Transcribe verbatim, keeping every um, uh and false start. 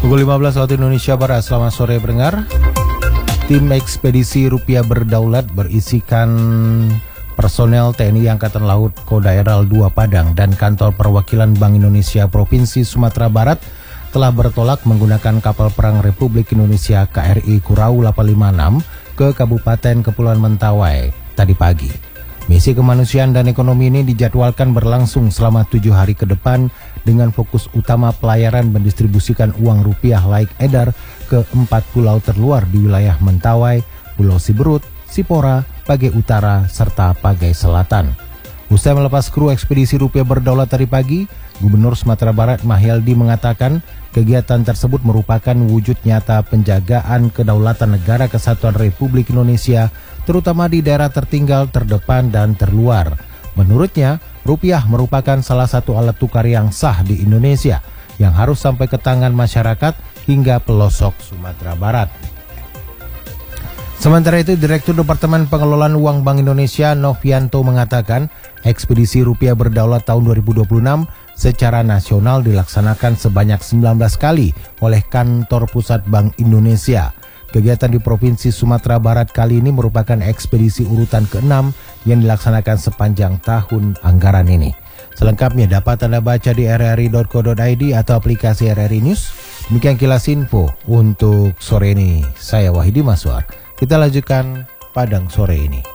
Pukul lima belas waktu Indonesia Barat. Selamat sore pendengar. Tim ekspedisi rupiah berdaulat berisikan personel T N I Angkatan Laut Kodaeral dua Padang dan kantor perwakilan Bank Indonesia Provinsi Sumatera Barat telah bertolak menggunakan kapal perang Republik Indonesia K R I Kurau delapan lima enam ke Kabupaten Kepulauan Mentawai tadi pagi. Misi kemanusiaan dan ekonomi ini dijadwalkan berlangsung selama tujuh hari ke depan dengan fokus utama pelayaran mendistribusikan uang rupiah laik edar ke empat pulau terluar di wilayah Mentawai, Pulau Siberut, Sipora, Pagai Utara, serta Pagai Selatan. Usai melepas kru ekspedisi rupiah berdaulat tadi pagi, Gubernur Sumatera Barat Mahyaldi mengatakan kegiatan tersebut merupakan wujud nyata penjagaan kedaulatan negara kesatuan Republik Indonesia, terutama di daerah tertinggal, terdepan, dan terluar. Menurutnya, rupiah merupakan salah satu alat tukar yang sah di Indonesia yang harus sampai ke tangan masyarakat hingga pelosok Sumatera Barat. Sementara itu, Direktur Departemen Pengelolaan Uang Bank Indonesia Novianto mengatakan ekspedisi rupiah berdaulat tahun dua ribu dua puluh enam secara nasional dilaksanakan sebanyak sembilan belas kali oleh Kantor Pusat Bank Indonesia. Kegiatan di Provinsi Sumatera Barat kali ini merupakan ekspedisi urutan keenam yang dilaksanakan sepanjang tahun anggaran ini. Selengkapnya dapat Anda baca di r r i dot co dot i d atau aplikasi R R I News. Demikian kilas info untuk sore ini. Saya Wahidi Maswar. Kita lanjutkan Padang sore ini.